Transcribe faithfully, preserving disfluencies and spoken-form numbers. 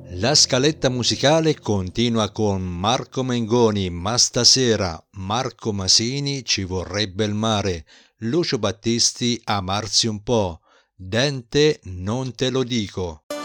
La scaletta musicale continua con Marco Mengoni, ma stasera Marco Masini ci vorrebbe il mare, Lucio Battisti amarsi un po', Dente non te lo dico.